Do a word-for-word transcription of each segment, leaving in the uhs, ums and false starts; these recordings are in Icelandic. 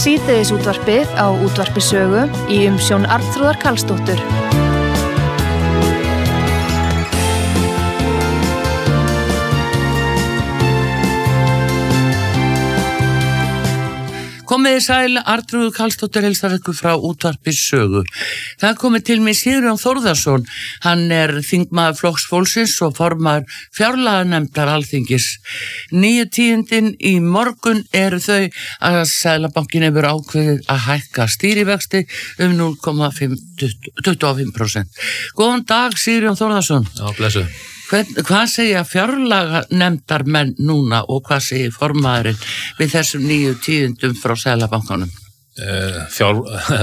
Síðdegisútvarpið á Útvarpi Sögu í umsjón Arnþrúðar Karlsdóttur. Komið í sæl, Arnþrúður Karlsdóttir heilsar ykkur frá Útvarpi Sögu. Það komið til mig Sigurjón Þórðarson, hann er þingmaður Flokks fólksins og formaður fjárlaganefndar Alþingis. Nýju tíðindin í morgun eru þau að Seðlabankinn hefur ákveðið að hækka stýrivexti um núll komma tuttugu og fimm prósent. Góðan dag, Sigurjón Þórðarson. Já, blessu. Hvern, hvað segja fjárlaganefndar menn núna og hvað segir formaðurinn við þessum nýju tíðindum frá Seðlabankanum? Uh, fjár,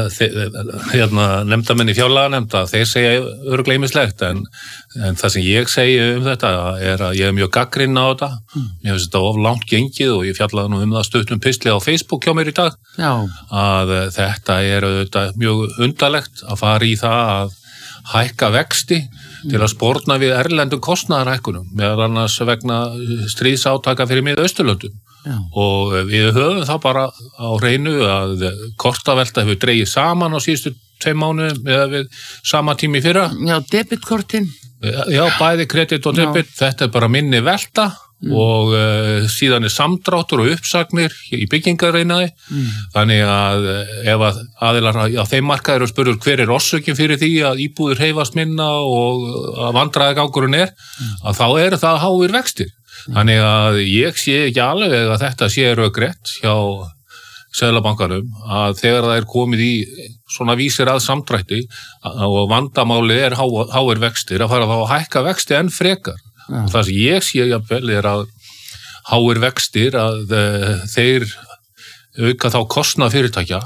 hérna, nefndamenn í fjárlaganefnda, þeir segja örugglega ýmislegt, en, en það sem ég segi um þetta er að ég er mjög gagnrýninn á þetta. Mm. Ég finnst þetta of langt gengið og ég fjallaði nú um það stuttum pistli á Facebook hjá mér í dag. Já. Að þetta er auðvitað mjög undarlegt að fara í það að hækka vexti til að sporna við erlendum kostnaðarhækkunum, meðal annars vegna stríðsátaka fyrir Mið-Austurlöndum. Já. Og við höfum það bara á hreinu að kortavelta hefur dregið saman á síðustu tveim mánuðum eða við sama tími fyrra. Já, debitkortin. Já, bæði kredit og debit. Já. Þetta er bara minni velta. Mm. Og uh, síðan er samdráttur og uppsagnir í byggingarreinaði. Mm. Þannig að ef að aðilar á þeim markaður og spurur hver er orsökin fyrir því að íbúður hreyfast minna og að vandræðagangurinn er, mm. að þá eru það háir vextir. Mm. Þannig að ég sé ekki alveg að þetta sé rökrétt hjá Seðlabankanum að þegar það er komið í svona vísir að samdrætti og vandamáli er há, háir vextir að fara þá að hækka vexti enn frekar. Ja. Og það sem ég sé jafnvel er að háir vextir að uh, þeir auka þá kostnað fyrirtækja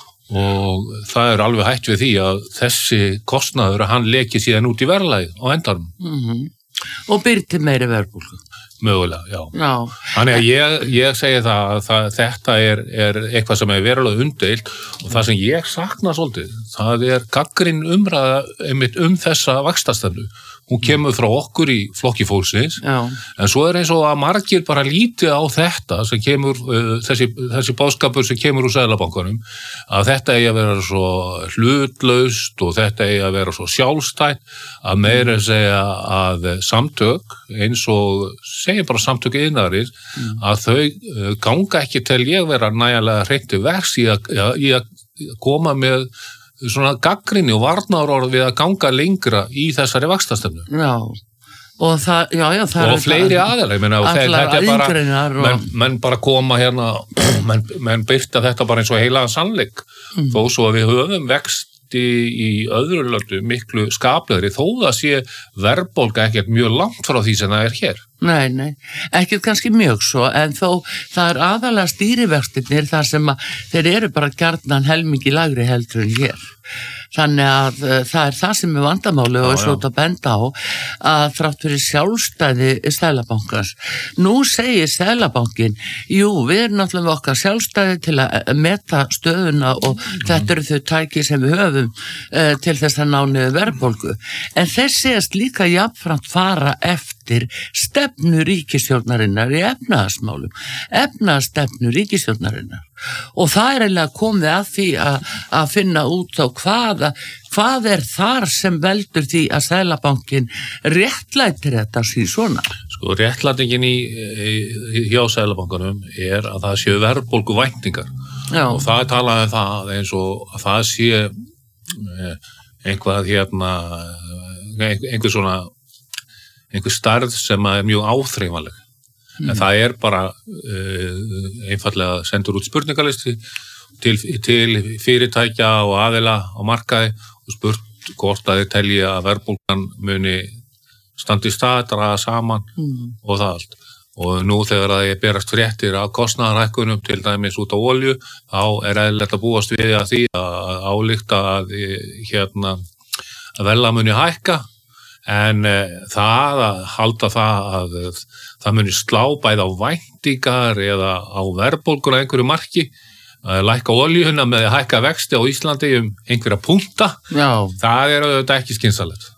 og það er alveg hætt við því að þessi kostnaður að hann leki síðan út í verðlagið á endanum. Mm-hmm. Og byrti meiri verðbólgu. Mögulega, já. já. Þannig að ég, ég segi það að það, þetta er, er eitthvað sem er verulega umdeilt og það sem ég sakna svolítið, það er gagnrýn umræða einmitt um þessa vaxtastefnu. Hún kemur frá okkur í Flokki fólksins, já. En svo er eins og að margir bara líti á þetta sem kemur, uh, þessi, þessi boðskapur sem kemur úr Seðlabankanum, að þetta eigi að vera svo hlutlaust og þetta eigi að vera svo sjálfstætt, að meira segja að samtök, eins og segja bara samtök iðnaðarins, mm. að þau uh, ganga ekki til ég vera nægilega hreint í verks í að, í að koma með svona gagnrýni og varnaðarorð við að ganga lengra í þessari vaxtastefnu. Já, og það, já, já, það og fleiri aðeins, ég meina, þetta er bara, og... menn, menn bara koma hérna, menn, menn byrta þetta bara eins og heilagan sannleik, mm. þó svo að við höfum vexti í öðru löndu miklu skaplegri, þó það sé verðbólga ekkert mjög langt frá því sem það er hér. Nei, nei, ekki kannski mjög svo, en þó það er aðalega stýrivextirnir þar sem að þeir eru bara gjarnan helmingi lagri heldur en hér. Þannig að uh, það er það sem er vandamáli og er svo að benda á að þrátt fyrir sjálfstæði Seðlabankans. Nú segir Seðlabankin, jú, við erum náttúrulega okkar sjálfstæði til að meta stöðuna og mm. þetta eru þau tæki sem við höfum uh, til þess að ná niður verðbólgu. En þessi er líka jafnframt fara eftir stefnu ríkisstjórnarinnar í efnahagsmálum, efnahagsstefnu ríkisstjórnarinnar. Og það er eiginlega komið að því að, að finna út á hvaða, hvað er þar sem veldur því að Seðlabankinn réttlætir þetta síðan svona? Sko, réttlætingin í, í hjá Seðlabankanum er að það séu verðbólgu væntingar. Já. Og það er talað um það eins og að það sé einhvað hérna, einhver svona, einhver stærð sem er mjög áþreifanleg. Mm. En það er bara uh, einfallega sendur út spurningalisti til, til fyrirtækja og aðila á markaði og spurt hvort að þeir telji að verðbólgan muni standi í stað, draga saman mm. og það allt. Og nú þegar það er berast fréttir af kostnaðarhækkunum til dæmis út á olíu, þá er eðlilegt að búast við að því að álykta að, hérna, að verðlag muni hækka. En uh, það að halda það að uh, það muni slá bæði á væntingar eða á verðbólgur að einhverju marki, að lækka olíuna með að hækka vexti á Íslandi um einhverja punkta, já. Það er auðvitað ekki skynsamlegt.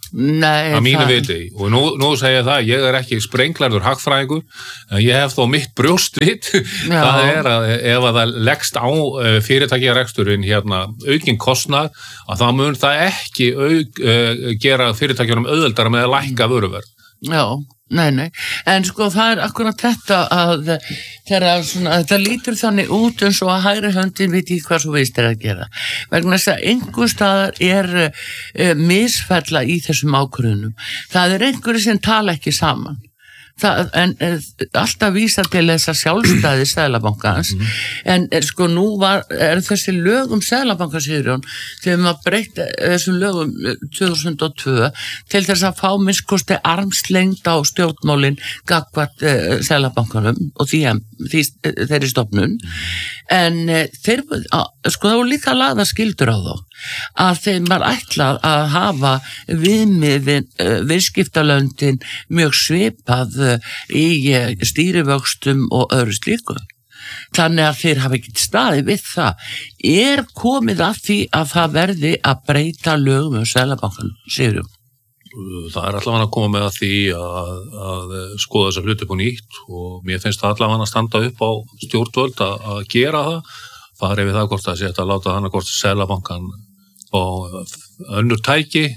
Nei, að mínu það... viti og nú, nú segja það, ég er ekki sprenglarður hagfræðingur, en ég hef þó mitt brjóstvit, það er að ef að það leggst á fyrirtækjareksturinn hérna aukinn kostnað, að það mun það ekki auk, uh, gera fyrirtækjunum auðveldara með að lækka vöruverð. Já, nei, nei, en sko það er akkurat þetta að þegar svona, þetta lítur þannig út eins og að hægri höndin veit ekki hvað svo veist er að gera. Vegna þess að einhver staðar er uh, misfella í þessum ákvörðunum. Það er einhverju sem tala ekki saman. Það, en er, alltaf vísa til þess að sjálfstæði Seðlabankans, mm -hmm. en er, sko nú var, er þessi lög um Seðlabankasýðurjón þegar maður breytti þessum lögum tvö þúsund og tvö til þess að fá minnskosti armslengd á stjórnmálin gagvart uh, Seðlabankanum og því, því þeirri stofnun, en uh, þeir, uh, sko það voru líka lagða skildur á þá að þeim var ætlað að hafa viðmiðin uh, viðskiptalöndin mjög svipað í stýrivöxtum og öðru slíku. Þannig að þeir hafa ekki staðið við það. Er komið að því að það verði að breyta lögum um Seðlabankann, Sigurjón? Það er allavega að koma með að því að, að skoða þessa hluti upp á nýtt og mér finnst það allavega að standa upp á stjórnvöld að, að gera það. Fara yfir það hvort að sé að láta þannig hvort Seðlabankann á önnur tæki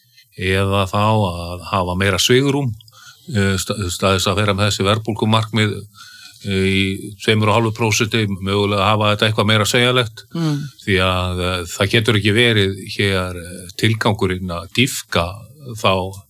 eða þá að hafa meira svigrúm staðis að vera með þessi verðbólgumarkmið í tveimur og hálfu prósenti, mögulega að hafa þetta eitthvað meira segjanlegt, mm. því að það getur ekki verið hér tilgangurinn að dýpka þá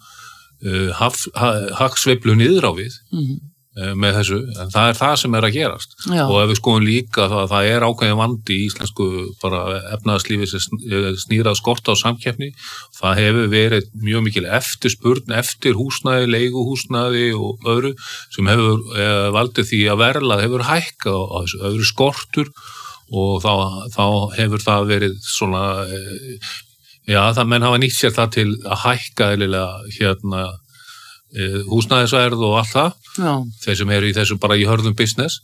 uh, hagsveiflu niður á við mm. uh, með þessu, en það er það sem er að gerast. Já. Og ef við skoðum líka það, það er ákveðin vandi í íslensku bara efnahagslífi sem snýrað skort á samkeppni. Það hefur verið mjög mikil eftirspurn eftir húsnæði, leiguhúsnæði og öðru sem hefur eh, valdið því að verðlag hefur hækkað á þessu, öðru skortur og þá, þá hefur það verið svona, eh, já það menn hafa nýtt sér það til að hækka eðlilega hérna eh, húsnæðisverð og allt það, já. Þeir sem eru í þessu bara í hörðum business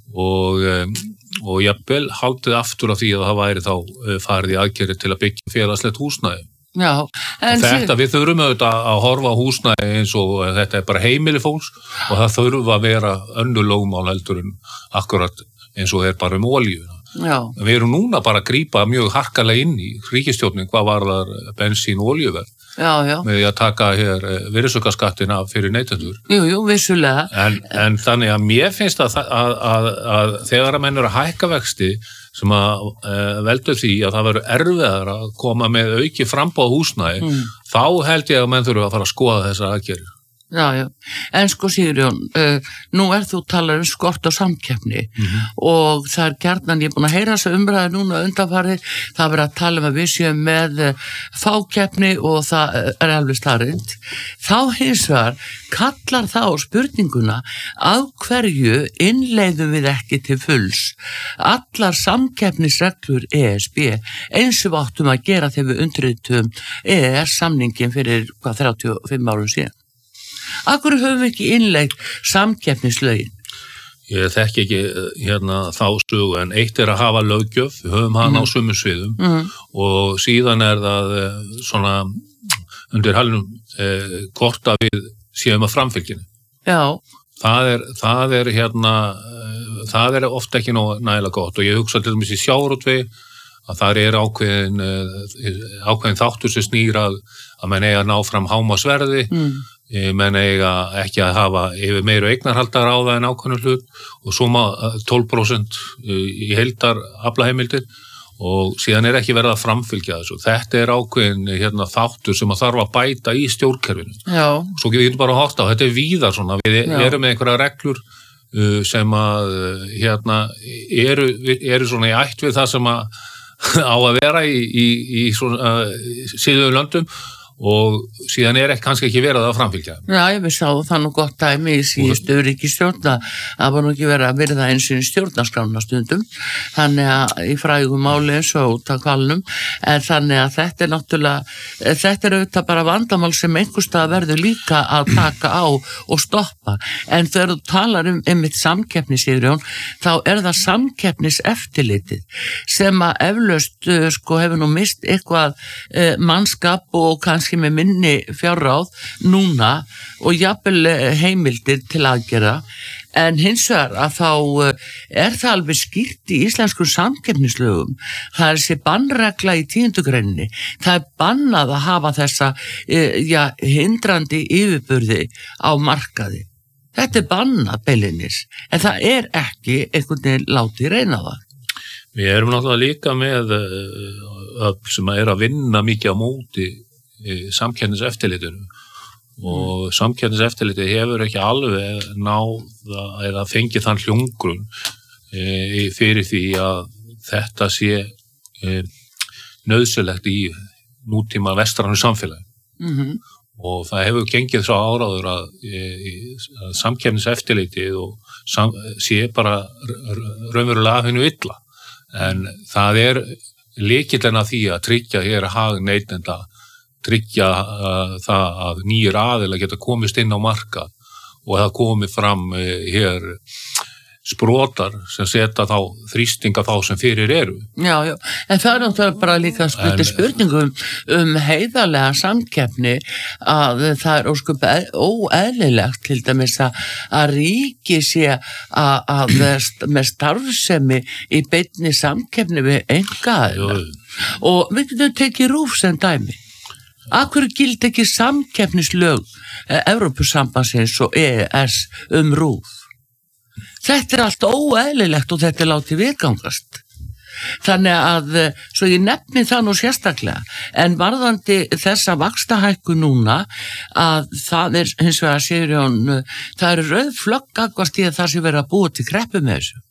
og, eh, og jafnvel haldið aftur af því að það væri þá eh, farið í aðgerðir til að byggja félagslegt húsnæði. Já, en þetta við þurfum auðvitað að horfa á húsnæði eins og þetta er bara heimili fólks og það þurfa að vera önnur lögmál heldur en akkurat eins og er bara um olíuna. Já. Við erum núna bara að grípa mjög harkalega inn í ríkisstjórnin hvað varðar bensín og olíuverð. Já, já. Með að taka hér virðisaukaskattin af fyrir neytendur. Jú, jú, vissulega. En, en þannig að mér finnst að, að, að, að þegar að menn eru að hækka vexti sem að uh, veldur því að það verður erfiðar að koma með auki framboð húsnæði, mm. þá held ég að menn þurfa að fara að skoða þessar aðgerðir. Já, já, en sko Sigurjón, uh, nú er þú talar um skort og samkeppni mm-hmm. og það er gjarnan, ég er búin að heyra þessa umræði núna undanfarið, það verður að tala um að við séum með uh, fákeppni og það uh, er alveg starrend. Þá hins vegar kallar það á spurninguna af hverju innleiðum við ekki til fulls allar samkeppnisreglur E S B eins og við áttum að gera þegar við undirritum E E S-samningin fyrir hvað þrjátíu og fimm árum síðan. Akkur höfum við ekki innleitt samkeppnislögin? Ég þekki ekki hérna þá sögu, en eitt er að hafa löggjöf, við höfum hana mm. á sömu sviðum mm. og síðan er það svona undir halnum eh, hvort að við séum að framfylgjinu. Já. Það er, það er hérna, það er ofta ekki nægilega gott og ég hugsa til dæmis í sjávarútvegi að það er ákveðin, ákveðin þáttur sem snýr að, að menn eiga að ná fram hámarksverði, mm. menn eiga ekki að hafa yfir meiru eignarhaldar á það en ákveðnum hlut og svo má tólf prósent í heildar aflaheimildir og síðan er ekki verið að framfylgja þessu. Þetta er ákveðin hérna, þáttur sem að þarf að bæta í stjórnkerfinu. Já. Svo getur við bara að horta á, þetta er víðar svona, við Já. erum með einhverja reglur uh, sem að hérna, eru, eru svona í ætt við það sem að á að vera í, í, í svona uh, síðuðu löndum og síðan er ekki, kannski ekki verið að framfylgja. Já, ég við sáum það nú gott dæmi í síðustu ríkisstjórn að það var nú ekki verið að verða eins og stjórnarskrána stundum, þannig að í frægum máli eins og út af kvalnum, en þannig að þetta er náttúrulega, þetta er auðvitað bara vandamál sem einhverstað verður líka að taka á og stoppa, en þegar þú talar um einmitt samkeppni, Sigurjón, þá er það samkeppnis eftirlitið sem að eflaust sko hefur nú mist eitthvað eh, mannskap og kannski kannski með minni fjárráð núna og jafnvel heimildir til aðgerða, en hins vegar að þá er það alveg skýrt í íslensku samkeppnislögum. Það er þessi bannregla í tíundu greininni. Það er bannað að hafa þessa ja, hindrandi yfirburði á markaði. Þetta er bannað beilinnis, en það er ekki einhvern veginn látið reyna það. Við erum náttúrulega líka með öll sem er að vinna mikið á móti samkeppniseftirlitinu og mm. samkeppniseftirlitið hefur ekki alveg náð eða fengið þann hljóngrunn e, fyrir því að þetta sé e, nauðsynlegt í nútíma vestrænu samfélagi. Mm-hmm. Og það hefur gengið svo áráður að, að samkeppniseftirlitið og sam, sé bara raunverulega af hennu illa. En það er lykillinn að því að tryggja hér hag neytenda, tryggja uh, það að nýjir aðilar geta komist inn á markað og það komið fram uh, hér sprotar sem setja þá þrýstinga þá sem fyrir eru. Já, já, en það er náttúrulega bara líka spurning spurningum um heiðarlega samkeppni að það er óskup óeðlilegt til dæmis að, að ríki sé að, að með starfsemi í beinni samkeppni við einkaaðila. Og við getum tekið RÚV sem dæmi. Af hverju gildi ekki samkeppnislög Evrópusambandsins og E E S um RÚV? Þetta er allt óeðlilegt og þetta er látið viðgangast. Þannig að, svo ég nefni það nú sérstaklega, en varðandi þessa vaxtahækku núna, að það er, hins vegar Sigurjón, það eru rauð flögg gagnvart í að það sé verið að búa til kreppu með þessu.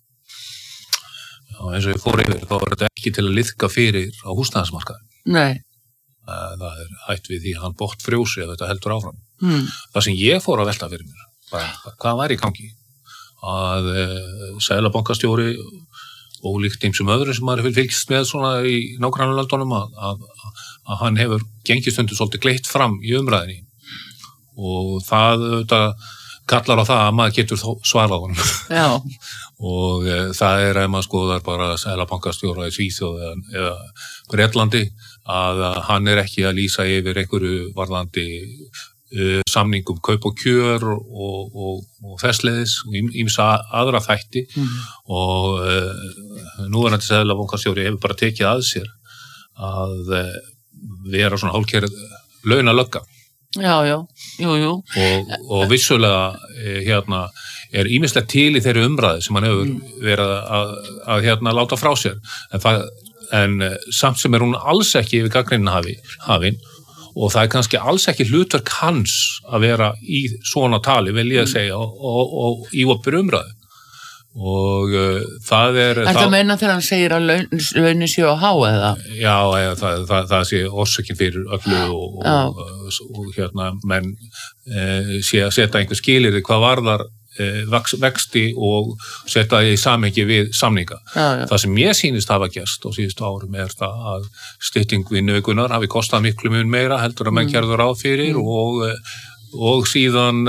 Já, eins og ég fór yfir, þá er þetta ekki til að liðka fyrir á húsnæðismarkaði. Nei. Það er hætt við því að hann bótt frjósi ef þetta heldur áfram. Hmm. Það sem ég fór að velta fyrir mér, bara, hvað var í gangi? Að uh, seðlabankastjóri og líkt ýmsum öðrum sem maður fylgst með svona í nágrannalöndunum að, að, að hann hefur gengið stundum svolítið gleitt fram í umræðinni og það þetta, kallar á það að maður getur svarað honum. Já. Og uh, það er ef maður skoðar bara seðlabankastjóra í Svíþjóð eða, eða Bretlandi að, að hann er ekki að lýsa yfir einhverju varðandi Uh, samningum kaup og kjör og, og, og þessleiðis og ýmsa aðra þætti mm. og uh, núverandi seðlabankastjóri hefur bara tekið að sér að uh, vera svona hálfgerð launalögga. Já, já, jú, jú. Og, og vissulega uh, hérna er ýmislegt til í þeirri umræði sem hann hefur mm. verið að, að hérna láta frá sér en, það, en uh, samt sem er hún alls ekki yfir gagnrýnin hafi, hafin og það er kannski alls ekki hlutverk hans að vera í svona tali, vil ég segja, og, og, og í opinberri umræðu. Og uh, það er... Er það meina þegar hann segir að laun, launin séu á há eða? Já, eða, það, það, það sé orsökin fyrir öllu og, og, og, og hérna, menn uh, sé að setja einhver skilyrði hvað varðar uh, vexti og setja í samhengi við samninga. Já, já. Það sem ég sýnist hafa gerst á síðustu árum er það að stytting vinnuvikunnar hafi kostað miklu mun meira heldur að menn gerðu ráð fyrir mm. og, og síðan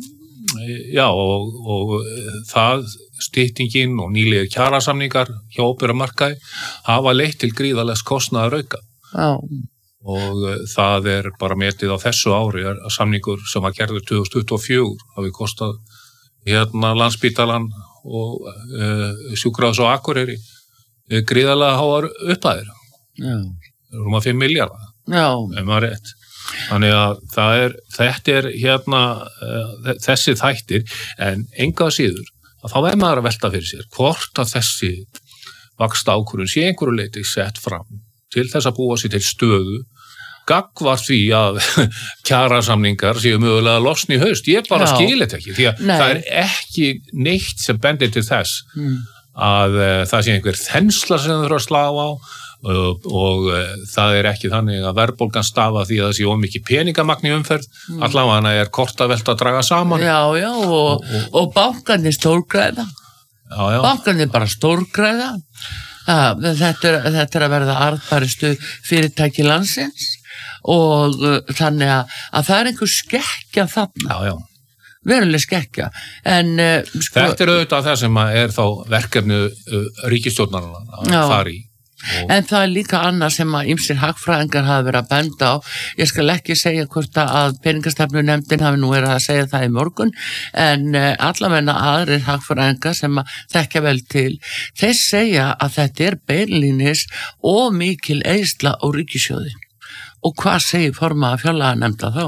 já og, og það styttingin og nýlega kjarasamningar hjá opinbera markaði hafa leitt til gríðarlegs kostnaðar auka. Já. Og það er bara metið á þessu ári að samningur sem var gerður tvö þúsund tuttugu og fjögur hafi kostað hérna Landspítalann og uh, sjúkrahús á Akureyri uh, gríðarlega háar upphæðir. Já. Rúma fimm milljarða. Já. Ef maður rétt. Þannig að það er, þetta er hérna uh, þessi þættir en enga síður að þá er maður að velta fyrir sér hvort að þessi vaxta ákvörðun sé einhverju leyti sett fram til þess að búa sér til stöðu gagnvart því að kjarasamningar séu mögulega að losna í haust. Ég bara skil þetta ekki, því að Nei. Það er ekki neitt sem bendir til þess mm. að uh, það sé einhver þensla sem þau þurfa að slá á og, og uh, það er ekki þannig að verðbólgan stafa því að það sé ómikið peningamagn í umferð, mm. allavega er kortavelta að draga saman. Já, já, og, og, og, og bankarnir stórgræða. Já, já. Bankarnir bara stórgræða. Uh, þetta, er, þetta er að verða arðbærustu fyrirtæki landsins og uh, þannig að, að það er einhver skekkja þarna. Já, já. Veruleg skekkja. En, uh, sko, þetta er auðvitað það sem er þá verkefni uh, ríkisstjórnarinnar að fara í. En það er líka annað sem að ýmsir hagfræðingar hafa verið að benda á. Ég skal ekki segja hvort að peningastefnunefndin hafi nú verið að segja það í morgun, en allavegna aðrir hagfræðingar sem að þekkja vel til, þeir segja að þetta er beinlínis og mikil eyðsla á ríkissjóði. Og hvað segir formaður fjárlaganefnda þá?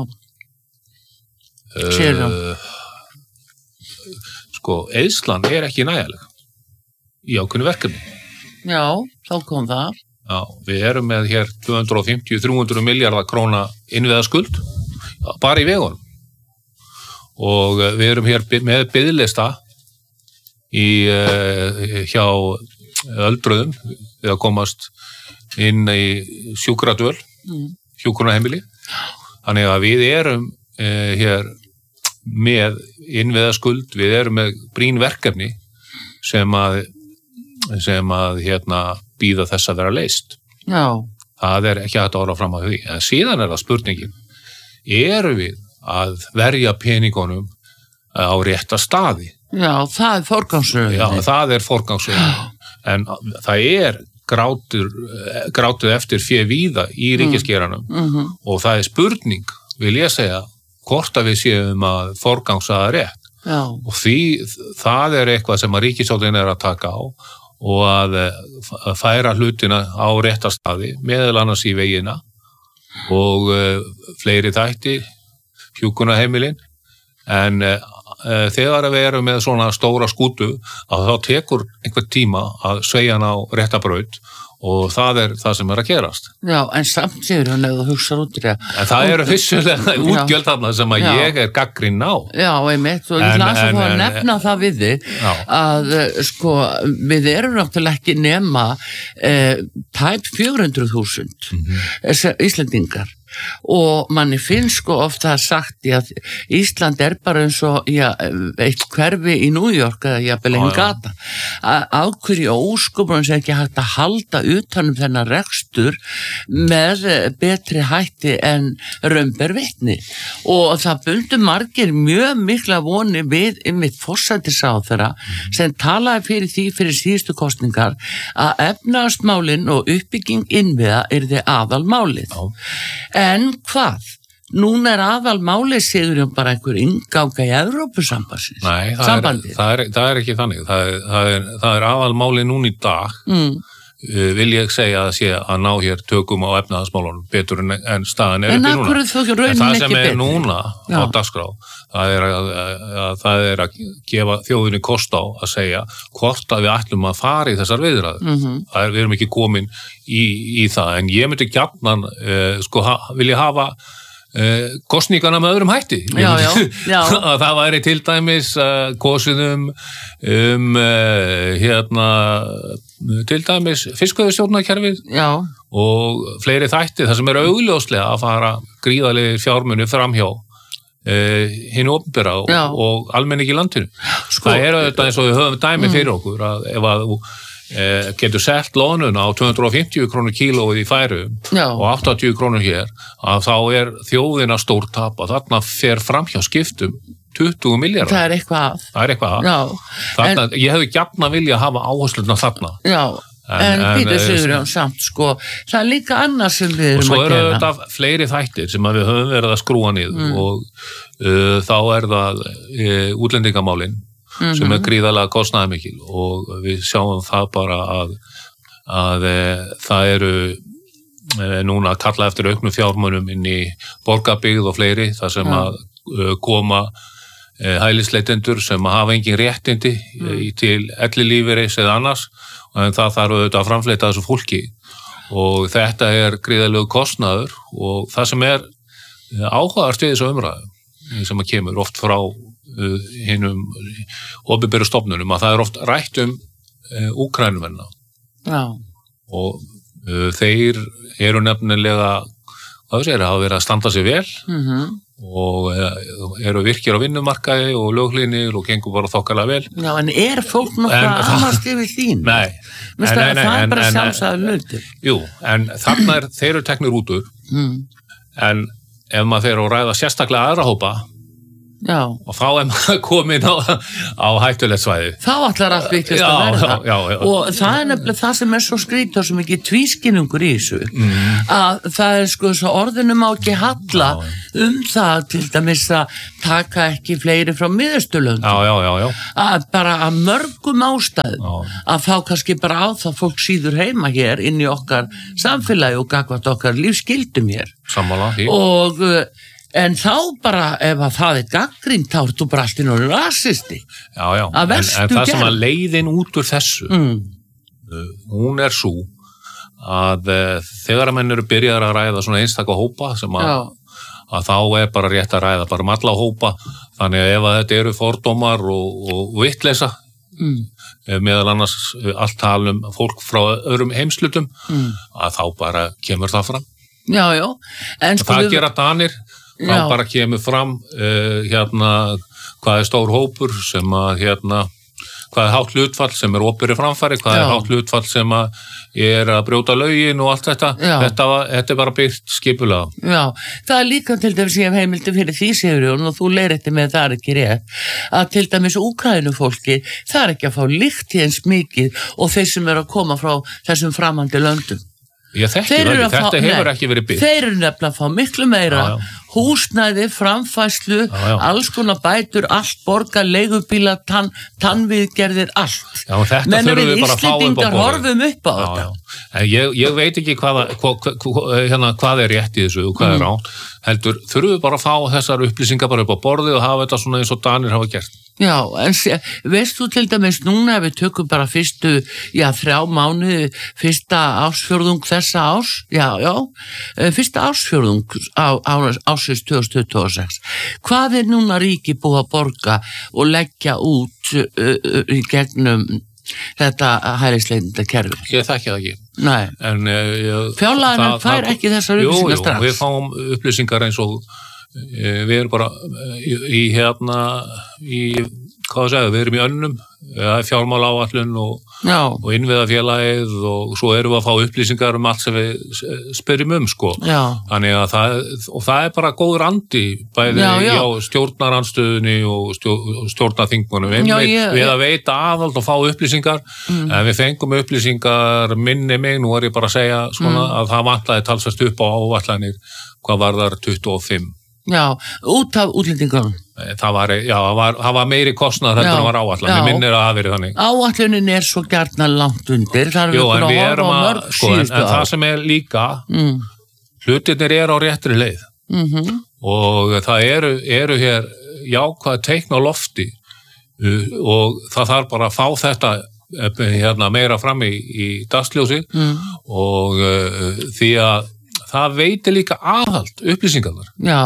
Sér þá? Uh, sko, eyðslan er ekki nægjanleg í ákveðnu verkefni. Já, þá kom það. Já, við erum með hér tvö hundruð fimmtíu til þrjú hundruð milljarða króna innviðaskuld, bara í vegunum. Og við erum hér með biðlista í, hjá öldruðum við að komast inn í sjúkradvöl, mm. hjúkrunarheimili. Þannig að við erum eh, hér með innviðaskuld, við erum með brýn verkefni sem að sem að hérna býða þess að vera leyst. Já. Það er ekki hægt að orða fram á því. En síðan er það spurningin, erum við að verja peningunum á rétta staði? Já, það er forgangsröðin. Já, það er forgangsröðin. En það er grátur, grátur eftir fé víða í ríkisgeiranum mm. mm-hmm. og það er spurning, vil ég segja, hvort að við séum að forgangsaða rétt. Já. Og því það er eitthvað sem að ríkisstjórnin er að taka á og að færa hlutina á rétta staði, meðal annars í vegina og uh, fleiri þætti, hjúkrunarheimilin, en uh, þegar við erum með svona stóra skútu, að þá tekur einhver tíma að sveigja hann á rétta braut og það er það sem er að gerast. Já, en samt séður hann ef þú hugsar út í það. En það eru vissulega útgjöld þarna sem að já. Ég er gagnrýninn á. Já, einmitt, og ég ætla að fá að nefna það við þig, að sko, við erum náttúrulega ekki nema eh, tæp fjögur hundruð þúsund mm-hmm. Íslendingar. Og manni finnst sko ofta sagt að Ísland er bara eins og já, eitt hverfi í New York eða jafnvel einn gata. Á hverju ósköpunum sem ekki hægt að halda utanum þennan rekstur með betri hætti en raun ber vitni. Og það bundu margir mjög mikla voni við einmitt forsætisráðherra sem talaði fyrir því fyrir síðustu kosningar að efnahagsmálin og uppbygging innviða yrði aðalmálið. Já. En hvað? Núna er aðal málið Sigurjón bara einhver innganga í Evrópusambandsins. Nei, það er, það, er, það er ekki þannig. Það er, það er, það er aðal málið núna í dag. Mm. Uh, vil ég segja að sé að ná hér tökum á efnahagsmálunum betur en, en staðan er en uppi núna. En það sem er betur. Núna já. Á dagskrá, það er að, að, að það er að gefa þjóðinni kost á að segja hvort að við ætlum að fara í þessar viðræður. Mm-hmm. Það er, við erum ekki komin í, í það, en ég myndi gjarnan uh, sko ha, vilja hafa Uh, kosningana með öðrum hætti já, já, já. að það væri til dæmis uh, kosiðum um uh, hérna til dæmis fiskveiðistjórnarkerfið og fleiri þætti þar sem er augljóslega að fara gríðarlegir fjármunir framhjá uh, hinu opinbera og, og almenningi í landinu. Sko, það er auðvitað eins og við höfum dæmi mm. fyrir okkur að ef að Eh, getur selt lónuna á tvö hundruð fimmtíu krónur kílóið í Færeyjum og áttatíu krónur hér, að þá er þjóðina stór tap og þarna fer framhjá skiptum tuttugu milljarðar. Það er eitthvað að. Það er eitthvað að. Þarna, en, ég hefði gjarna vilja hafa áhersluna þarna. Já, en, en Pítur Sigurjón samt sko, það er líka annað sem við erum að gera. Og svo eru þetta fleiri þættir sem við höfum verið að skrúa niður mm. og uh, þá er það uh, útlendingamálin Mm-hmm. sem er gríðarlega kostnaðarmikil og við sjáum það bara að, að e, það eru e, núna að kalla eftir auknum fjármunum inn í borgarbyggð og fleiri þar sem mm. að e, koma e, hælisleitendur sem að hafa engin réttindi mm. e, til ellilífeyris eða annars en það þarf auðvitað að framfleyta þessu fólki og þetta er gríðarlegu kostnaður og það sem er áhugavert við þessu umræðu sem að kemur oft frá hinnum opinberu stofnunum að það er oft rætt um uh, Úkraínumenn og uh, þeir eru nefnilega hvað segir, hafa verið að standa sig vel mm-hmm. og uh, eru virkir á vinnumarkaði og löghlínir og gengur bara þokkalega vel. Já, en er fólk nokkuð að amast yfir þín? Nei. Nei, nei, nei. Það er bara sjálfsagður hlutur. Jú, en þarna er, þeir eru teknir út úr mm. en ef maður fer að ræða sérstaklega aðra hópa Já. Og þá er maður komin á, á hættulegt svæði. Þá ætlar allt vitlaust Já, að verða. já, já, já. Og það er nefnilega það sem er svo skrýt og sem ekki tvískinningur í þessu, Mm. að það er sko svo orðinu má ekki halla Já. um það til dæmis að taka ekki fleiri frá miðausturlöndum. Já, já, já, já. Að bara að mörgum ástæðum Já. að fá kannski bara á það fólk síður heima hér inn í okkar samfélagi og gagvart okkar lífsgildum hér. Sammála því. Og uh, en þá bara ef að það er gagnrýnt þá ertu bara allt inn og rasisti. Já, já. Að En, verstu en það sem gerð. að leiðin út úr þessu, Mm. uh, hún er svo að uh, þegar að menn eru byrjar að ræða svona einstaka hópa sem að, Já. að þá er bara rétt að ræða bara um alla hópa, þannig að ef að þetta eru fordómar og, og vitleisa, Mm. meðal annars allt tal um fólk frá öðrum heimslutum, Mm. að þá bara kemur það fram. Já, já. En sko Það við- gera Danir, þá Já. bara kemur fram uh, hérna hvað er stór hópur sem að hérna, hvað er hátt hlutfall sem er opið framfæri, hvað Já. er hátt hlutfall sem að er að brjóta lögin og allt þetta, Já. þetta, var, þetta er bara byggt skipulega. Já, það er líka til dæmis ég hef heimildi fyrir því Sigurjón og þú leiðir með það er ekki rétt að til dæmis Úkraínu fólki það er ekki að fá líkt í eins mikið og þeir sem eru að koma frá þessum framandi löndum. Ég þekki Þeir það eru ekki, að fá- þetta hefur nei, ekki verið byggt. Þeir eru nefnilega að fá miklu meira Já, já. húsnæði, framfæslu, Já, já. alls konar bætur, allt borga, leigubíla, tann, tannviðgerðir, allt. Já, þetta Menn þurfum við við bara að fá upp á Íslendingar borðið. horfum upp á Já, þetta. já. En ég, ég veit ekki hvað, hvað, hvað, hérna, hvað er rétt í þessu og hvað Mm. er rátt, heldur þurfum við bara að fá þessar upplýsingar bara upp á borðið og hafa þetta svona eins og Danir hafa gert. Já, en sé, veist þú til dæmis núna ef við tökum bara fyrstu, já, þrjá mánuði, fyrsta ársfjórðung þessa árs, já, já, eh, fyrsta ársfjórðung á, á, ársins tvö þúsund tuttugu og sex. Hvað er núna ríki búið að borga og leggja út uh, uh, í gegnum þetta hælisleitenda kerfi? Ég þekki það ekki. Nei, En, uh, fjárlaganefnd fær ekki þessar upplýsingar strax. Jú, jú, við fáum upplýsingar eins og uh, við erum bara uh, í, í hérna í, hvað það segja, við erum í önnum ja, fjármála áallun og, Já, og innviðafélagið og svo erum við að fá upplýsingar um allt sem við spyrjum um, sko. já, Þannig að það, og það er bara góður andi bæði Já, já. hjá stjórnarandstöðunni og stjó- stjórnarþingmunum Já, einmitt ég- við að veita aðhald og fá upplýsingar Mm. en við fengum upplýsingar minni mig, nú er ég bara að segja svona, Mm. að það vantaði talsvert upp á áallanir hvað var þar tuttugu og fimm. já, út af útlendingunum. Það var, já, það var, það var meiri kostnað Já, heldur en var áallan, já. mér minnir að það hafi verið þannig. Áallunin er svo gjarnan langt undir, þar er Jú, við en búin við að erum horfa á að, mörg sko, en, síðustu en það ár. sem er líka, Mm. hlutirnir eru á réttri leið. Mm Og það eru, eru hér jákvæð teikn á lofti uh, og það þarf bara að fá þetta uh, hérna, meira fram í, í dagsljósi mm. og uh, því að það veitir líka aðhald upplýsingarnar. Já,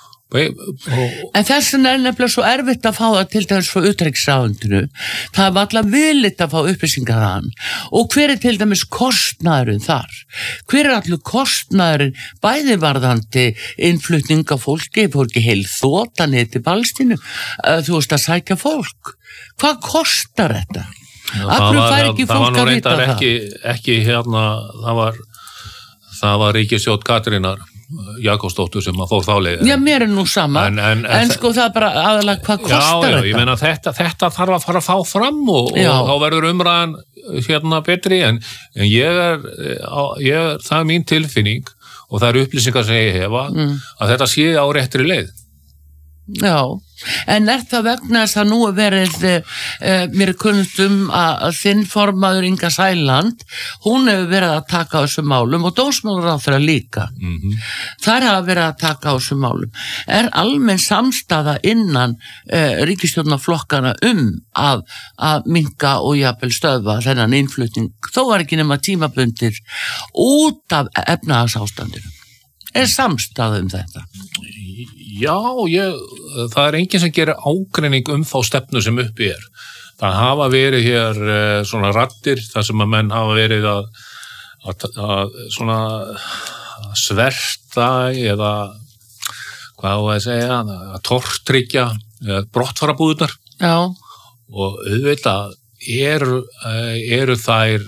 Og, en þessin er nefnilega svo erfitt að fá það til dæmis frá utanríkisráðuneytinu. Það var alltaf villit að fá upplýsingar þaðan. Og hver er til dæmis kostnaðurinn þar? Hver er allur kostnaðurinn bæði varðandi innflutning af fólki, fólki heil þotanið til Palestínu, þú veist að sækja fólk. Hvað kostar þetta? Af hverju fær ekki það var fólk nú að vita reyndar það? ekki, ekki hérna, það var, það var ríkisstjórn Katrínar Jakobsdóttur sem að fór þá leið. Já, mér er nú sama, En- en, en- en- sko það er bara aðalega hvað kostar Já, já, þetta? ég meina þetta, þetta þarf að fara að fá fram og, og Já. þá verður umræðan hérna betri en, en ég er, á, ég er, það er mín tilfinning og það eru upplýsingar sem ég hefa Mm. að þetta sé á réttri leið. Já, en er það vegna þess að nú er verið, e, mér er kunnt um að, að þinn formaður Inga Sæland, hún hefur verið að taka á þessum málum og dómsmálaráðherra líka. Mm -hmm. Þær hafa verið að taka á þessum málum. Er almenn samstaða innan e, ríkisstjórnarflokkana um að, að minka og jafnvel stöðva þennan innflutning, þó var ekki nema tímabundir út af efnahagsástandinu. Er samstaða um þetta? Já, ég, það er enginn sem gerir ágreining um þá stefnu sem uppi er. Það hafa verið hér eh, svona raddir þar sem að menn hafa verið að, að, að svona að sverta eða hvað á að segja, að tortryggja brottfarabúðunar Já, og auðvitað eru, eru þær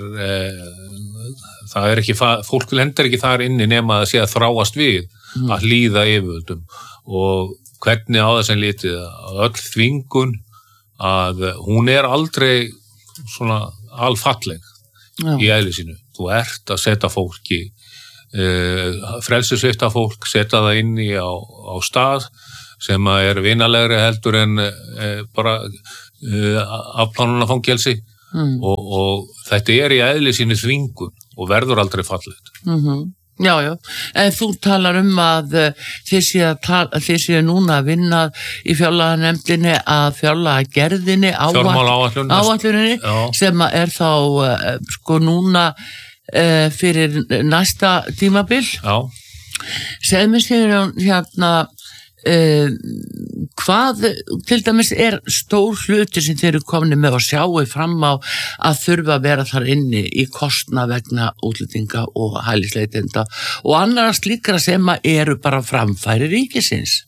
það er ekki, fólk lendir ekki þar inni nema að sé að þráast við Mm. að hlýða yfirvöldum og hvernig á þess að litið að öll þvingun að hún er aldrei svona alfalleg Já. Í eðli sínu. Þú ert að setja fólki uh, frelsissvipta fólk, setja það inn í á, á stað sem að er vinalegri heldur en uh, bara uh, afplánunarfangelsi mm. og, og þetta er í eðli sínu þvingun og verður aldrei fallegt. Mhm. Já, já, en þú talar um að þið séu, tala, þið séu núna að vinna í fjárlaganemndinni að fjárlagagerðinni áætluninni sem er þá sko núna uh, fyrir næsta tímabil. Já. Segðu mér sér hérna uh, hvað til dæmis er stór hluti sem þeir eru komni með að sjáu fram á að þurfa að vera þar inni í kostnað vegna útlendinga og hælisleitenda og annara slíkra sem eru bara framfæri ríkisins.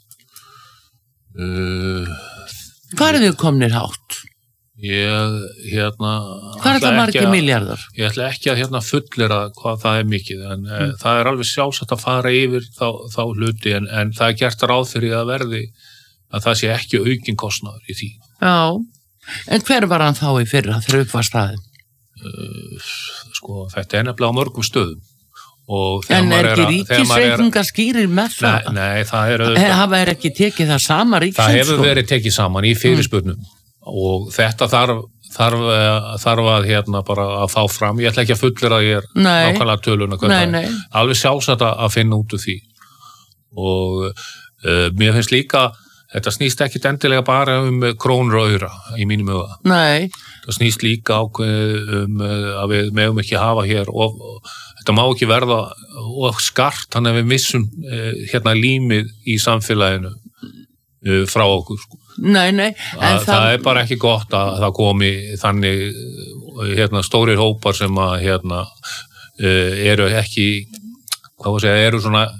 Uh, Hvað er þau komnir hátt? Ég, hérna... Hvað er það margir milljarðar? Ég ætla ekki að hérna fullera hvað það er mikið, en mm. það er alveg sjálfsagt að fara yfir þá, þá hluti, en, en það er gert ráð fyrir að verði að það sé ekki aukinn kostnaður í því. Já, en hver var hann þá í fyrra þegar upp var staðin? Uh, sko, þetta er nefnilega á mörgum stöðum. En er ekki ríkisreikningar skýrir með það? Nei, nei það er auðvitað. Hafa er ekki tekið það sama ríkisreikningar? Það hefur verið tekið saman í fyrirspurnum mm. og þetta þarf, þarf, þarf að hérna bara að fá fram. Ég ætla ekki að fullera að ég er nákvæmlega töluna. Nei, nei. Alveg sjálfsagt að finna út úr því. Og uh, mér finnst líka þetta snýst ekkit endilega bara um krónur og aura í mínum huga. Nei. Það snýst líka um að við megum ekki hafa hér og, og þetta má ekki verða of skart, þannig að við missum eh, hérna límið í samfélaginu eh, frá okkur. Sko. Nei, nei. En það, það er bara ekki gott að það komi þannig hérna stórir hópar sem að hérna eh, eru ekki, hvað var að segja, eru svona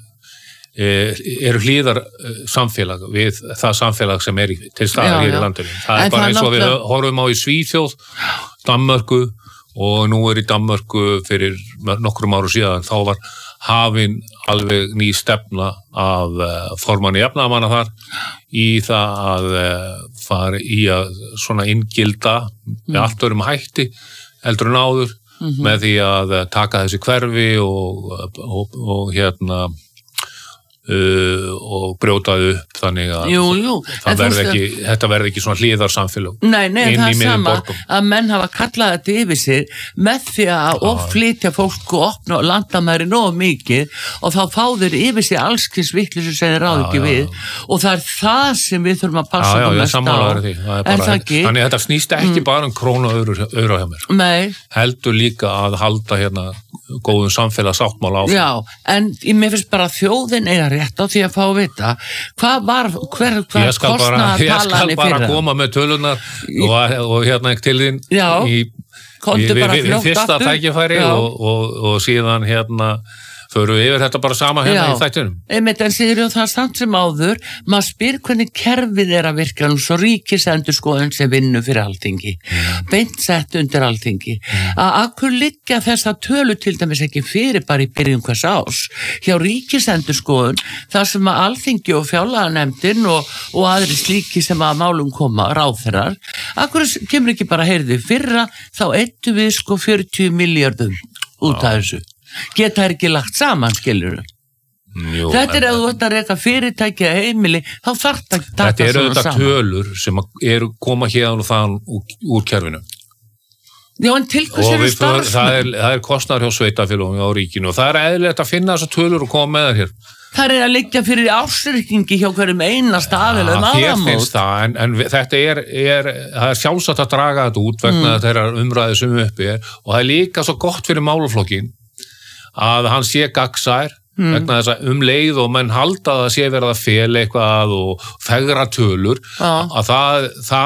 eru hlýðar samfélag við það samfélag sem er til staðar hér í landinu. Það er bara eins og við horfum á í Svíþjóð, Danmörku og nú er í Danmörku fyrir nokkrum árum síðan þá var hafin alveg ný stefna af formanni jafnaðarmanna þar í það að fara í að svona inngilda með allt öðrum hætti heldur en áður mm-hmm. með því að taka þessi hverfi og, og, og hérna Uh, og brjótaði upp þannig að jú, jú. Verð ekki, þetta verði ekki svona hlýðar samfélag nei, nei, það er sama borgum. Að menn hafa kallað þetta yfir sig með því að offlýtja fólk og opna landamæri nóg mikið og þá fá þeir yfir sig allskins vitleysu sem þeir ráð ekki já, við já. Og það er það sem við þurfum að passa já, já, mest á það er er það þannig þetta snýst ekki mm. bara um krónu og euro hjá mér nei. Heldur líka að halda hérna góðum samfélagsáttmála áfram já, en mér finnst bara þjóðin eiga rétt á því að fá að vita hvað var, hver, hver kostnaðar talan í fyrra. Ég skal bara koma með tölunar og, og hérna ekki til þín já, í, í, í, í, í fyrsta tækifæri og, og, og síðan hérna förum við yfir þetta bara sama hérna já, í þættunum. Einmitt, en Sigurjón, það er samt sem áður, maður spyr hvernig kerfið er að virka, nú svo ríkisendurskoðun sem vinnu fyrir Alþingi, mm. beint sett undir Alþingi, mm. að akkur liggja þessa tölu til dæmis ekki fyrir bara í byrjun hvers ás, hjá ríkisendurskoðun, þar sem að Alþingi og fjárlaganefndin og, og aðri slíki sem að málum koma, ráðherrar, akkur kemur ekki bara heyrði fyrra, þá eittu við sko fjörutíu milljörðum út af þessu. Geta þær ekki lagt saman, skilur Jú, þetta er að þú ætti að reka fyrirtæki að heimili, þá þarf það að taka þetta eru svona þetta saman. Tölur sem eru koma hérna og þaðan úr, úr kerfinu já, en til hvers eru starfsmenn það er, það er kostnaður hjá sveitafélögum á ríkinu og það er eðlilegt að finna þessar tölur og koma með þær hér það er að liggja fyrir ársreikningi hjá hverjum einasta aðila um áramót það, en, en þetta er, er það er sjálfsagt að draga þetta út vegna mm. þeirra umræði sem uppi er og það er líka svo gott fyrir málaflokkin að hann sé gagnsær mm. vegna þess að um leið og menn halda að það sé verið að fela eitthvað og fegra tölur ah. að það,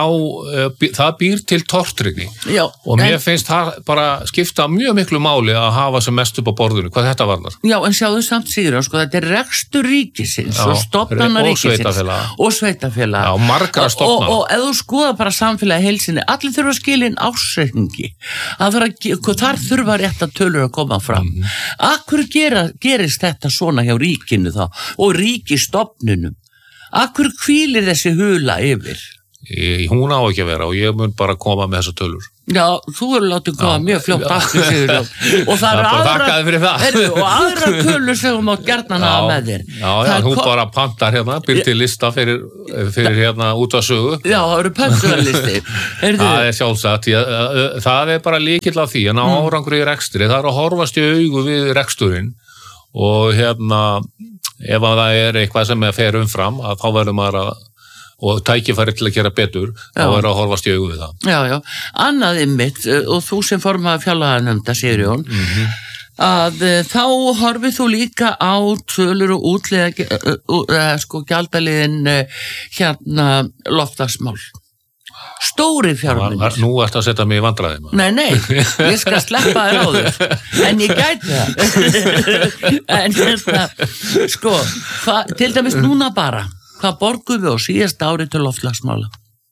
þá, það býr til tortryggni Já, og mér en, finnst það bara skipta mjög miklu máli að hafa sem mest upp á borðinu, hvað þetta varðar. Já, en sjáðu samt Sigurjón, sko, þetta er rekstur ríkisins Já, og stofnana ríkisins og sveitafélag Já, margra stofnana og, og, og ef þú skoða bara samfélagi heilsinni, allir þurfa að skilja inn ársreikningi að þurfa, þar þurfa rétt að tölur að koma fram mm. Akkur gera, gerist þetta svona hjá ríkinu þá og ríkistofnunum Akkur hvílir þessi hula yfir? Í, hún á ekki að vera og ég mun bara koma með þessa tölur. Já, þú eru látið koma mjög fljótt aftur Sigurjón og það eru aðra, heru, og aðra tölur sem hún mátt gjarnan hafa með þér. Já, já, hún bara pantar hérna, býr til lista fyrir, fyrir hérna út af sögu. Já, það eru pöntuðarlistir. Það er sjálfsagt, ég, það er bara líkill af því, en á mm. árangur í rekstri, það er að horfast í augu við reksturinn og hérna, ef að það er eitthvað sem er fer umfram, að þá verður maður að og tækifæri til að gera betur þá er að horfast í augu við það. Já, já. Annað ymmit, og þú sem formaður fjárlaganefndar, Sigurjón, mm-hmm. að þá horfið þú líka á tölur og útlega uh, sko gjaldaliðin uh, hérna loftslagsmál. Stóri fjármunir. Nú ertu að setja mig í vandræði. Nei, nei, ég skal sleppa þér á þér, en ég gæti það. En hérna, sko, hva, til dæmis núna bara, hvað borgum við á síðast ári til loftslagsmála?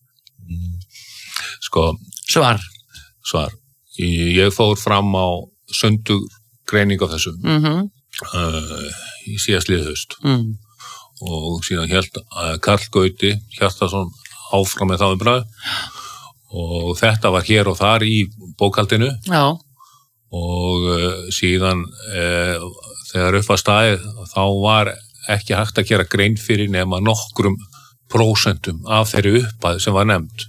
Sko. Svar. Svar. Ég fór fram á sundugreining á þessu mm-hmm. uh, í síðast liðið haust mm. og síðan hélt uh, Karl Gauti Hjartarson áfram með þá umræðu og þetta var hér og þar í bókhaldinu Já. og uh, síðan uh, þegar upp var staðið þá var ekki hægt að gera grein fyrir nema nokkrum prósentum af þeirri upphæð sem var nefnd.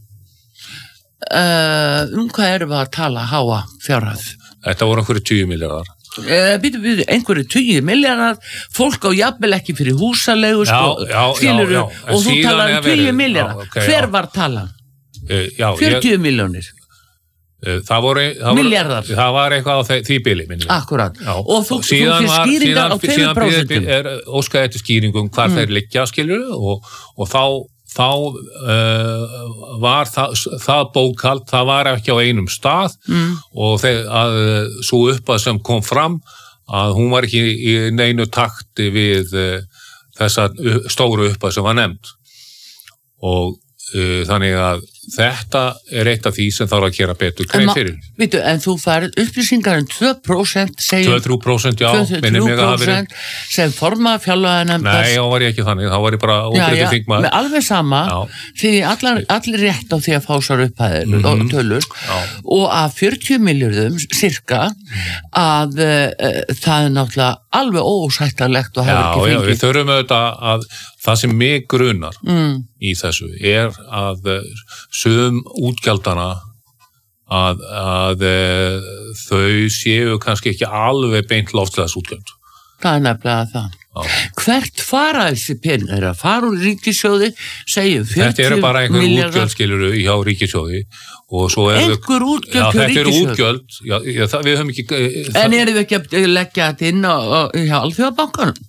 Uh, um hvað erum við að tala háa fjárhæð? Þetta voru einhverju tíu milljarðar. Uh, býtu, býtu, einhverju tíu milljarðar, fólk á jafnvel ekki fyrir húsalegu, sko, já, já, skilur já, já. og þú talar um tíu milljarðar. Okay, Hver já. var talan? Uh, já, fjörutíu milljónir. Það voru, það milljarðar. Voru, það var eitthvað á því, því bili minni. Akkurat. Já. Og þú, þú fyrir skýringar á tveimur prósentum. Er óskaði eftir skýringum hvar mm. þeir liggja, skilur, og, og þá, þá uh, var það, það bókhald, það var ekki á einum stað mm. og þeir, að svo uppað sem kom fram að hún var ekki í neinu takti við uh, þessa stóru uppað sem var nefnd. Og uh, þannig að þetta er eitt af því sem þarf að gera betur grein fyrir. Vitu, en þú færð upplýsingar um tvö prósent segjum, tvö til þrjú prósent, já, minnum ég að það verið sem formaður fjárlaganefndar. Nei, þá var ég ekki þannig, þá var ég bara óbreyttur þingmaður. Með alveg sama, já. Því allar, allir rétt á því að fá sár upphæðir mm-hmm. og tölur já. Og að fjörutíu milljörðum cirka að uh, það er náttúrulega alveg ósættarlegt og hefur ekki fengið. Já, já, við þurfum auðvitað að það sem mig grunar mm. í þessu er að sum útgjaldana að, að þau séu kannski ekki alveg beint loftslagsútgjöld. Það er nefnilega það. Já. Hvert fara þessi peningar? Er að fara úr ríkissjóði, segjum fjörutíu milljarðar? Þetta eru bara einhver útgjöld, skiluru, hjá ríkissjóði. Einhver útgjöld hjá ríkissjóði? Þetta eru útgjöld, já, já, það, við höfum ekki... Það, en erum við ekki að leggja þetta inn á, á, hjá Alþjóðabankanum?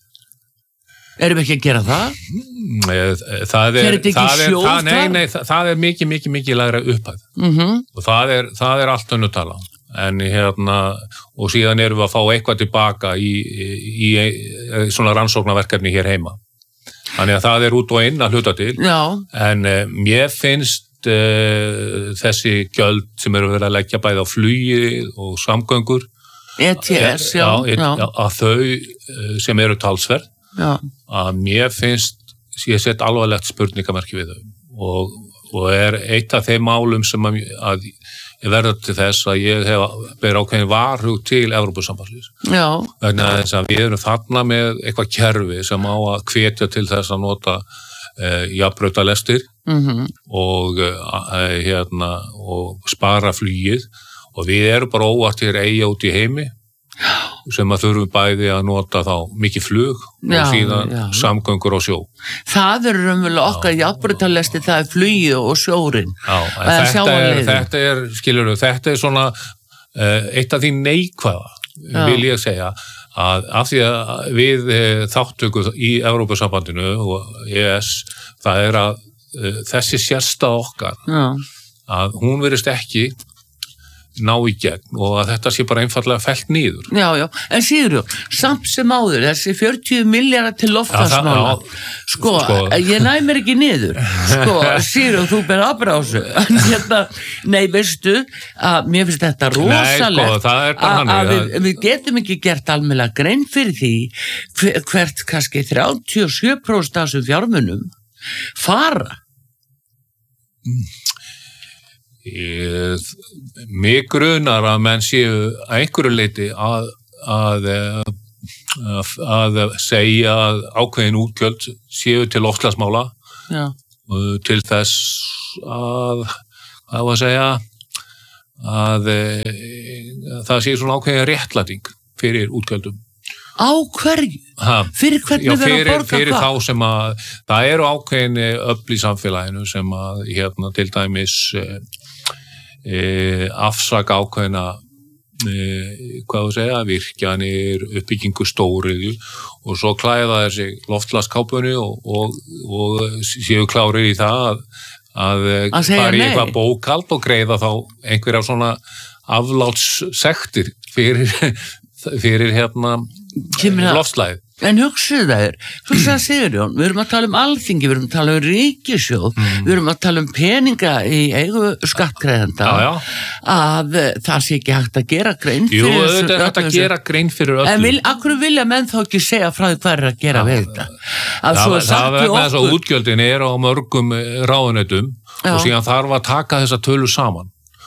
Erum við ekki að gera það? Það er, það er, það, nei, nei, það, það er mikið, mikið, mikið lægra upphæð. Mm-hmm. Og það er, það er allt önnur tala. En hérna, og síðan erum við að fá eitthvað tilbaka í, í, í svona rannsóknarverkefni hér heima. Þannig að það er út og inn að hluta til. Já. En uh, mér finnst uh, þessi gjöld sem eru verið að leggja bæði á flugi og samgöngur. E T S, já. já, já. Að þau uh, sem eru talsverð. Já. Að mér finnst ég sett alvarlegt spurningamerki við þau og, og er eitt af þeim málum sem að, að ég verða til þess að ég hef verið ákveðin varhug til Evrópusambandsins vegna þess að við erum þarna með eitthvað kerfi sem á að hvetja til þess að nota eh, jafnbrautalestir mm-hmm. og, eh, hérna, og spara flugið og við erum bara óvart hér eiga út í heimi sem að þurfum bæði að nota þá mikið flug og já, síðan já. Samgöngur á sjó. Það er raunverulega okkar jafnbrautalesti, það er flugið og sjórin. Já, þetta er, þetta er, skilur við, þetta er svona uh, eitt af því neikvæða, já. Vil ég segja, að af því að við uh, þáttöku í Evrópusambandinu og E S, það er að uh, þessi sérstað okkar, já. Að hún verist ekki ná í gegn og að þetta sé bara einfallega fellt niður. Já, já, en Sigurjón, samt sem áður, þessi fjörutíu milljarðar til loftslagsmála, sko, sko, ég næ mér ekki niður, sko, Sigurjón, þú ber afbrásu, en hérna, nei, veistu, að mér finnst þetta rosalegt, nei, sko, það er bara að, hannig, að við, við getum ekki gert almennilega grein fyrir því, hver, hvert kannski þrjátíu og sjö prósent af þessum fjármunum fara. Mm. Ég, mig grunar að menn séu að einhverju leyti að, að, að, að segja að ákveðin útgjöld séu til loftslagsmála til þess að að að segja að, að það sé svona ákveðin réttlæting fyrir útgjöldum. Á hverju? Ha, fyrir hvernig já, fyrir, verður að borga fyrir hvað? þá sem að það eru ákveðin öfl í samfélaginu sem að hérna til dæmis E, afsaka ákveðina e, hvað þú segja, virkjanir, uppbyggingu stóriðju og svo klæða þessi loftslagskápunni og, og, og séu klárir í það að, að, að fara í eitthvað bókhald og greiða þá einhverja svona aflátssektir fyrir, fyrir hérna loftslagið. En hugsaðu þær, þú sagði Sigurjón, við erum að tala um alþingi, við erum að tala um ríkissjóð, mm. við erum að tala um peninga í eigu skattgreiðenda, já, já. Að það sé ekki hægt að gera grein fyrir Jú, þessu. Jú, þetta er hægt að gera grein fyrir öllu. En vil, akkur vilja menn þá ekki segja frá því hvað er að gera já, við þetta? Að það það er vegna þess að útgjöldin er á mörgum ráðuneytum og síðan þarf að taka þessa tölu saman.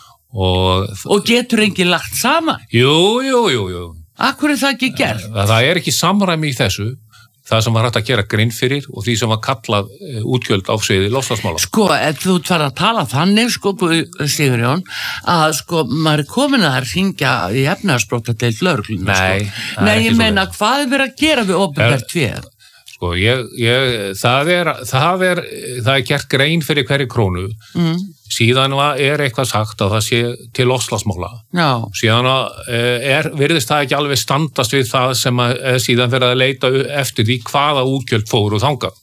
Og, og getur enginn lagt saman? Jú, jú, jú, jú. Akkur er það ekki gert? Það er ekki samræmi í þessu, það sem var hægt að gera grein fyrir og því sem var kallað útgjöld á sviði loftslagsmála. Sko, ef þú ert að tala þannig, sko, Sigurjón, að sko, maður er komin að hringja í efnahagsbrotadeild lögreglunnar, Nei, sko. Nei, ég meina, hvað er verið að gera við opinbert fé? Sko, ég, ég, það er, það er, það er gert grein fyrir hverju krónu, mm. síðan er eitthvað sagt að það sé til loftslagsmála. Já. Síðan er, virðist það ekki alveg standast við það sem að, síðan verið að leita eftir því hvaða útgjöld fóru þangað.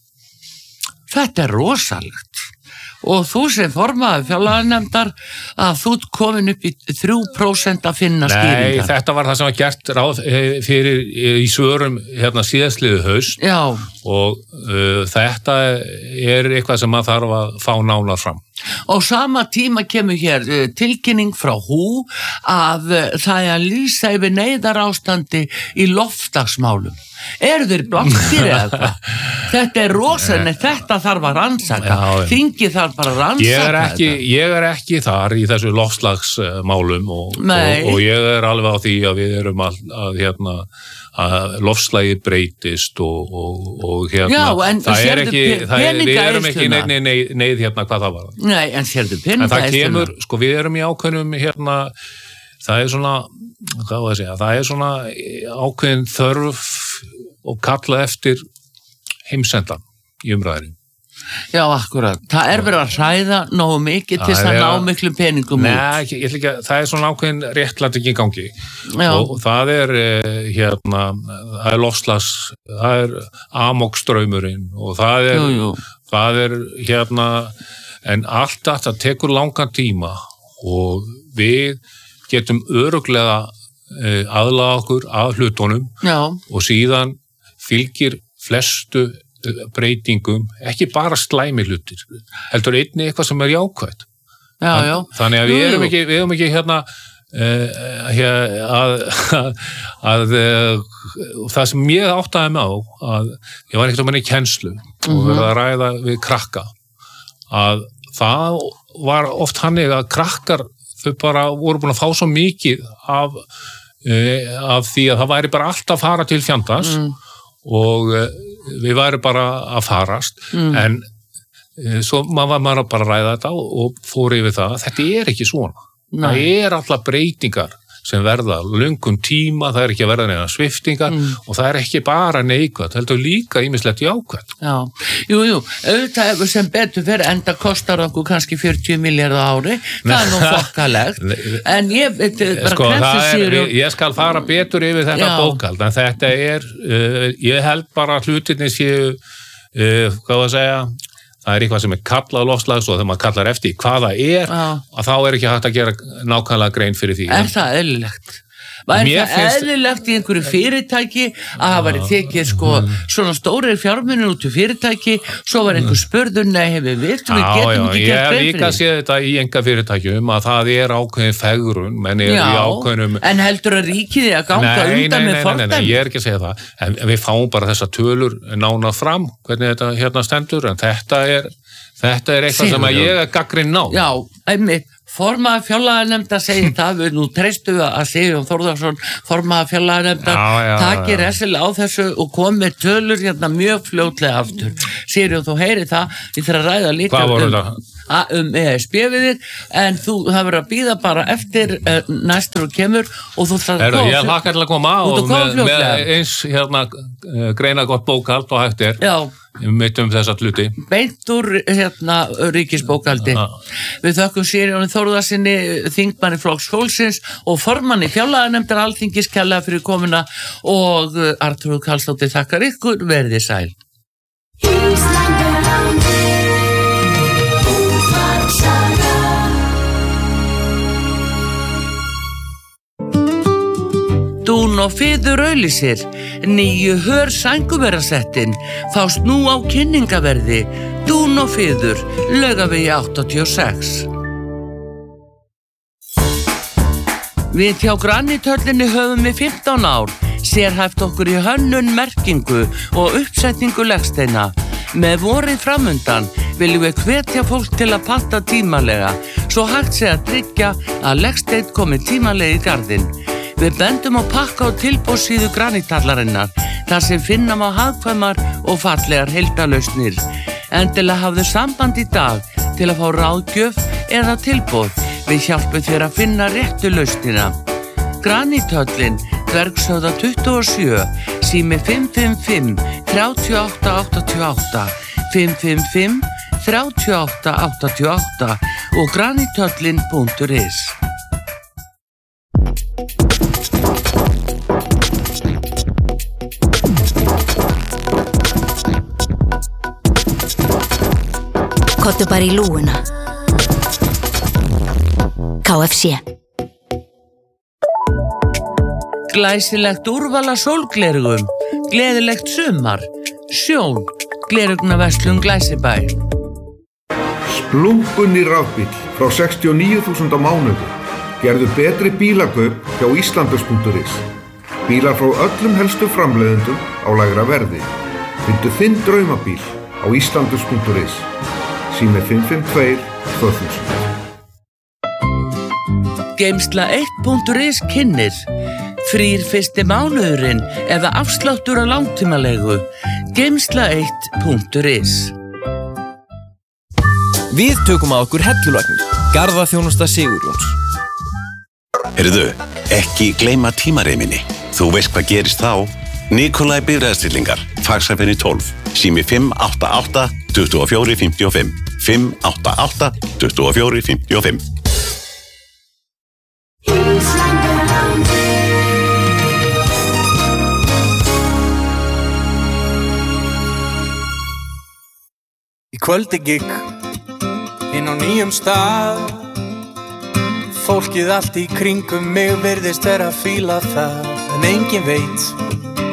Þetta er rosalegt. Og þú sem formaður fjárlaganefndar að þú ert komin upp í þrjú prósent að finna skýringar. Nei, þetta var það sem var gert ráð fyrir í svörum hérna síðastliðu haust. Já. Og uh, þetta er eitthvað sem maður þarf að fá nánar fram. Og sama tíma kemur hér uh, tilkynning frá hú að uh, það er að lýsa yfir neyðarástandi í loftslagsmálum. Eru þeir blantir eða eitthvað? Þetta er rosalega, þetta þarf að rannsaka. Þingið þarf bara að rannsaka ég er ekki, þetta. Ég er ekki þar í þessu loftslagsmálum og, og, og ég er alveg á því að við erum að, að hérna að loftslagið breytist og, og, og hérna Já, en það er ekki, það er, við erum ekki neið, neið, neið hérna hvað það var. Nei, en sérðu peninga en það kemur, sko við erum í ákveðnum hérna, það er svona hvað var að segja, það er svona ákveðin þörf og kalla eftir heimsendan í umræðinu. Já, akkurat. Það er verið að hræða nógu mikið til þess að ná miklum peningum Nei, út. Ég, ég, það er svona ákveðin réttlæting í gangi og, og það er hérna, það er loftslags, það er amokstraumurinn og það er, jú, jú. það er hérna, en allt þetta tekur langan tíma og við getum örugglega aðlaga okkur að hlutunum Já. Og síðan fylgir flestu breytingum, ekki bara slæmi hlutir, heldur einnig eitthvað sem er jákvætt. Já, já. Þannig að við erum ekki, við erum ekki hérna uh, að, að, að uh, það sem ég áttaði mig á, að ég var ekkert að manni í kennslu mm-hmm. og verið að ræða við krakka, að það var oft hannig að krakkar þau bara voru búin að fá svo mikið af, uh, af því að það væri bara allt að fara til fjandans mm. og uh, við væri bara að farast mm. en uh, svo maður var bara að ræða þetta og, og fór yfir það að þetta er ekki svona. Nei. Það er alltaf breytingar sem verða löngum tíma, það er ekki að verða neina sviftingar mm. og það er ekki bara neikvætt, heldur líka ýmislegt jákvætt. Já, jú, jú, auðvitað sem betur fyrir enda kostar okkur kannski fjörutíu milljarða ári, það er nú fokkalegt, en ég veit bara sko, er, og... ég skal fara betur yfir þetta bókhald, en þetta er, uh, ég held bara að hlutinni séu, uh, hvað að segja, það er eitthvað sem er kallað loftslag og þegar maður kallar eftir hvað það er Já. og þá er ekki hægt að gera nákvæmlega grein fyrir því. Er það eðlilegt? Var Mér það finnst- eðlilegt í einhverju fyrirtæki að það væri tekið sko svona stórir fjármunir út úr fyrirtæki, svo var einhver spurður, nei, hefur við, við Já, getum já, ekki ég gert hef grein líka fyrir. séð þetta í enga fyrirtækjum að það er ákveðin fegrun, menn er í ákveðinum... en heldur að ríkið þið að ganga Nei, nei, undan nei, með nei, nei, fordæmi? nei, ég er ekki að segja það, en en við fáum bara þessa tölur nánað fram, hvernig þetta hérna stendur, en þetta er, þetta er eitthvað sem að Sigurjón. ég er gaggrinn ná. Já, einmitt, formaður fjárlaganemnda segir það, við nú treystum við að Sigurjón Þórðarsson, formaður fjárlaganemda, Já, já, takir já. resilega á þessu og kom með tölur hérna mjög fljótlega aftur. Sigurjón, þú heyrir það, ég þarf að ræða líka Hvað voru um, þetta? a- um E S B við þig, en þú það verður að býða bara eftir uh, næstur og kemur og þú þarf Heru, ég hlakka til að koma Þú ert og að koma með, með fljótlega. eins hérna, eh, greina gott bókald og hægt er Já, mitt um þessa hluti. beint úr hérna ríkisbókaldi. Já. Við þökkum Sigurjóni Þórðarsinni, þingmanni Flokks Fólksins og formanni fjárlaganemndar Alþingis kærlega fyrir komuna og uh, Arnþrúður Karlsdóttir þakkar ykkur, verið sæl. Dún og fiður auðlýsir, nýju hör sænguverasettin, fást nú á kynningaverði, Dún og fiður, Laugavegi áttatíu og sex. Við hjá Granithöllinni höfum í fimmtán ár, sérhæft okkur í hönnun, merkingu og uppsetningu legsteina. Með vorið framundan viljum við hvetja fólk til að panta tímalega, svo hægt sé að tryggja að legsteinn komi tímalega í garðinn. Við bendum á pakka og tilboðssíðu Granithallarinnar, þar sem finna má hagkvæmar og fallegar heildalausnir. Endilega hafðu samband í dag til að fá ráðgjöf eða tilboð. Við hjálpum þér að finna réttu lausnina. Granithöllin, Dvergshöfða tuttugu og sjö, sími fimm fimm fimm, þrjátíu og átta áttatíu og átta, fimm fimm fimm, þrjátíu og átta áttatíu og átta og granithöllin punktur is. Kottu bara í lúguna. K F C. Glæsilegt úrvala sólglerugum, gleðilegt sumar, Sjón, glerugnaverslun Glæsibæ. Splunkunni rafbíll frá sextíu og níu þúsund á mánuði. Gerðu betri bílakaup hjá Íslandus punktur is. Bílar frá öllum helstu framleiðendum á lægra verði. Fyndu þinn draumabíl á Íslandus punktur is. Sími fimm fimm tvö tvö þúsund. Geimsla eitt punktur is kynnir, frýr fyrsti mánuðurinn eða afsláttur á langtímalegu, geimsla eitt punktur is. Við tökum að okkur hellulagnir, garðaþjónusta Sigurjóns. Heyrðu, ekki gleyma tímareiminni. Þú veist hvað gerist þá? Nikolai bifreiðastillingar, Faxafenni tólf, sími fimm átta átta, tuttugu og fjögur fimmtíu og fimm, fimm átta átta, tuttugu og fjögur fimmtíu og fimm. Í kvöldi gigg, inn á nýjum stað. Fólkið allt í kringum mig virðist vera að fíla það, en enginn veit